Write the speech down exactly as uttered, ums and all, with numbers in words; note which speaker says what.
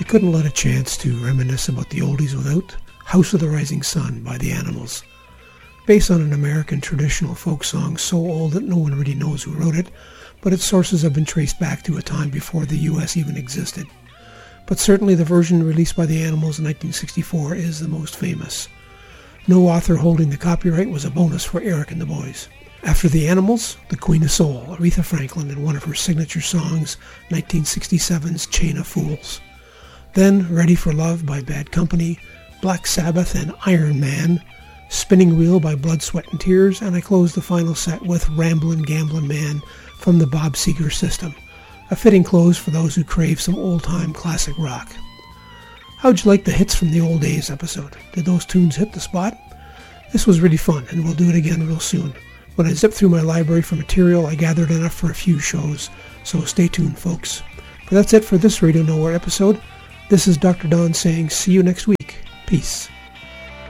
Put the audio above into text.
Speaker 1: I couldn't let a chance to reminisce about the oldies without House of the Rising Sun by the Animals. Based on an American traditional folk song so old that no one really knows who wrote it, but its sources have been traced back to a time before the U S even existed. But certainly the version released by the Animals in nineteen sixty-four is the most famous. No author holding the copyright was a bonus for Eric and the boys. After the Animals, the Queen of Soul, Aretha Franklin, in one of her signature songs, nineteen sixty-seven's Chain of Fools. Then Ready for Love by Bad Company, Black Sabbath and Iron Man, Spinning Wheel by Blood, Sweat and Tears, and I closed the final set with Ramblin' Gamblin' Man from the Bob Seger System, a fitting close for those who crave some old-time classic rock. How'd you like the Hits from the Old Days episode? Did those tunes hit the spot? This was really fun, and we'll do it again real soon. When I zipped through my library for material, I gathered enough for a few shows, so stay tuned, folks. But that's it for this Radio Nowhere episode. This is Doctor Don saying see you next week. Peace.